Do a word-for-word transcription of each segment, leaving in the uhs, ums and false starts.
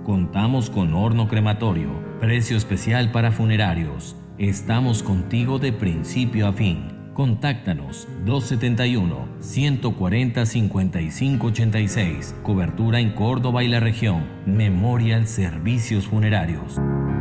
Contamos con horno crematorio, precio especial para funerarios. Estamos contigo de principio a fin. Contáctanos dos siete uno, uno cuatro cero, cinco cinco ocho seis. Cobertura en Córdoba y la región. Memorial Servicios Funerarios.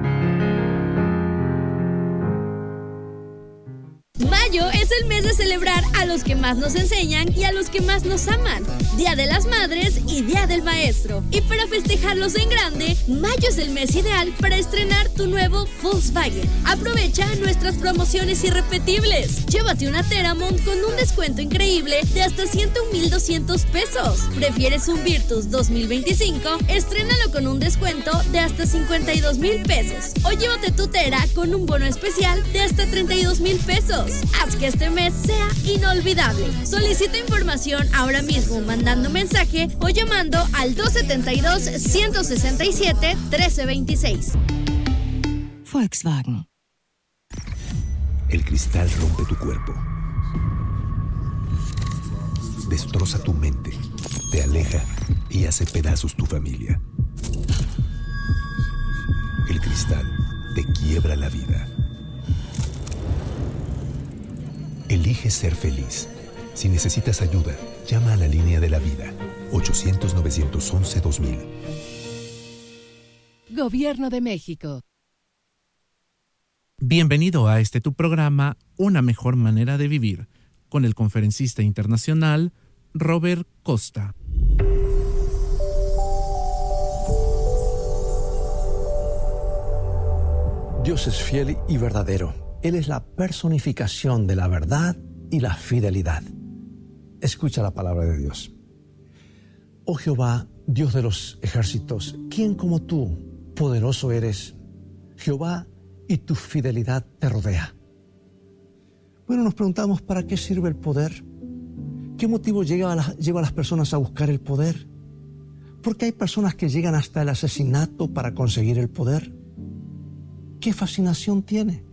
Mayo es el mes de celebrar a los que más nos enseñan y a los que más nos aman. Día de las Madres y Día del Maestro. Y para festejarlos en grande, mayo es el mes ideal para estrenar tu nuevo Volkswagen. Aprovecha nuestras promociones irrepetibles. Llévate una Teramont con un descuento increíble de hasta ciento un mil doscientos pesos. ¿Prefieres un Virtus dos mil veinticinco? Estrénalo con un descuento de hasta cincuenta y dos mil pesos. O llévate tu Tera con un bono especial de hasta treinta y dos mil pesos. Haz que este mes sea inolvidable. Solicita información ahora mismo mandando mensaje o llamando al dos siete dos, uno seis siete, uno tres dos seis. Volkswagen. El cristal rompe tu cuerpo. Destroza tu mente. Te aleja y hace pedazos tu familia. El cristal te quiebra la vida. Elige ser feliz. Si necesitas ayuda, llama a la línea de la vida. ochocientos, novecientos once, dos mil. Gobierno de México. Bienvenido a este tu programa, Una Mejor Manera de Vivir, con el conferencista internacional Robert Costa. Dios es fiel y verdadero. Él es la personificación de la verdad y la fidelidad. Escucha la palabra de Dios. Oh Jehová, Dios de los ejércitos, ¿quién como tú, poderoso eres? Jehová, y tu fidelidad te rodea. Bueno, nos preguntamos, ¿para qué sirve el poder? ¿Qué motivo lleva a, las, lleva a las personas a buscar el poder? ¿Por qué hay personas que llegan hasta el asesinato para conseguir el poder? ¿Qué fascinación tiene?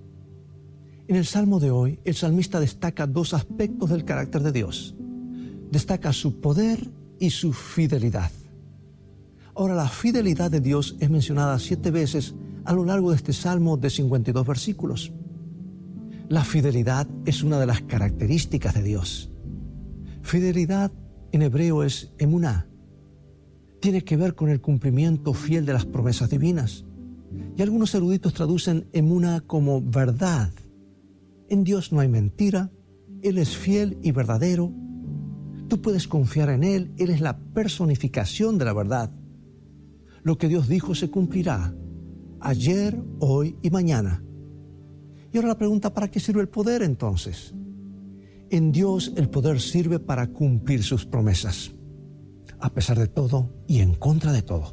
En el Salmo de hoy, el salmista destaca dos aspectos del carácter de Dios. Destaca su poder y su fidelidad. Ahora, la fidelidad de Dios es mencionada siete veces a lo largo de este Salmo de cincuenta y dos versículos. La fidelidad es una de las características de Dios. Fidelidad en hebreo es emuná. Tiene que ver con el cumplimiento fiel de las promesas divinas. Y algunos eruditos traducen emuná como verdad. En Dios no hay mentira, Él es fiel y verdadero. Tú puedes confiar en Él, Él es la personificación de la verdad. Lo que Dios dijo se cumplirá, ayer, hoy y mañana. Y ahora la pregunta, ¿para qué sirve el poder entonces? En Dios el poder sirve para cumplir sus promesas, a pesar de todo y en contra de todo.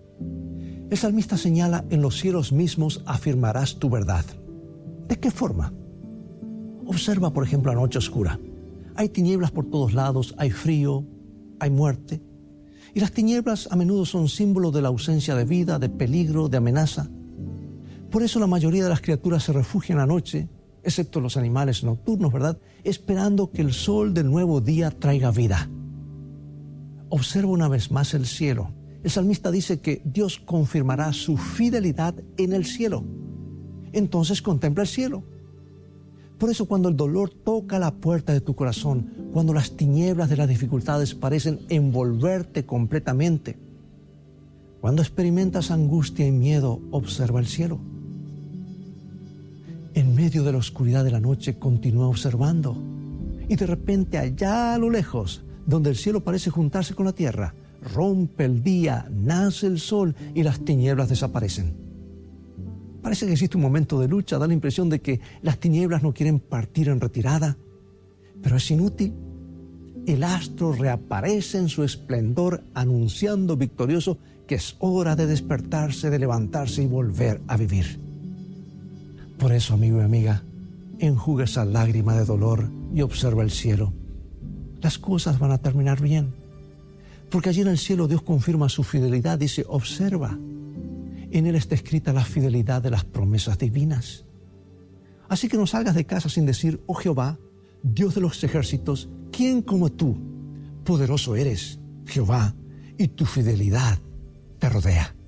El salmista señala, en los cielos mismos afirmarás tu verdad. ¿De qué forma? Observa, por ejemplo, la noche oscura. Hay tinieblas por todos lados, hay frío, hay muerte. Y las tinieblas a menudo son símbolo de la ausencia de vida, de peligro, de amenaza. Por eso la mayoría de las criaturas se refugian la noche, excepto los animales nocturnos, ¿verdad?, esperando que el sol del nuevo día traiga vida. Observa una vez más el cielo. El salmista dice que Dios confirmará su fidelidad en el cielo. Entonces contempla el cielo. Por eso, cuando el dolor toca la puerta de tu corazón, cuando las tinieblas de las dificultades parecen envolverte completamente, cuando experimentas angustia y miedo, observa el cielo. En medio de la oscuridad de la noche, continúa observando. Y de repente, allá a lo lejos, donde el cielo parece juntarse con la tierra, rompe el día, nace el sol y las tinieblas desaparecen. Parece que existe un momento de lucha, da la impresión de que las tinieblas no quieren partir en retirada, pero es inútil. El astro reaparece en su esplendor, anunciando victorioso que es hora de despertarse, de levantarse y volver a vivir. Por eso, amigo y amiga, enjuga esa lágrima de dolor y observa el cielo. Las cosas van a terminar bien, porque allí en el cielo Dios confirma su fidelidad, dice, observa. En Él está escrita la fidelidad de las promesas divinas. Así que no salgas de casa sin decir, oh Jehová, Dios de los ejércitos, ¿quién como tú? Poderoso eres, Jehová, y tu fidelidad te rodea.